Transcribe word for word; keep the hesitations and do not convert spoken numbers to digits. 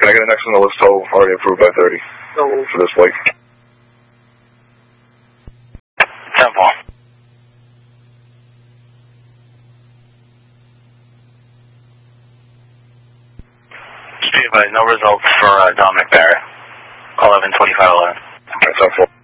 Can I get an next on the list toll already approved by thirty? No. For this flight. ten four. Street by no results for uh, Dominic Barrett. eleven twenty-five eleven. Alright, ten four.